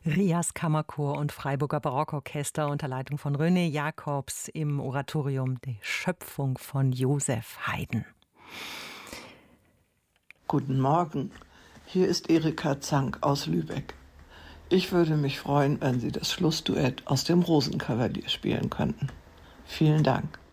Rias Kammerchor und Freiburger Barockorchester unter Leitung von René Jacobs im Oratorium Die Schöpfung von Joseph Haydn. Guten Morgen, hier ist Erika Zank aus Lübeck. Ich würde mich freuen, wenn Sie das Schlussduett aus dem Rosenkavalier spielen könnten. Vielen Dank.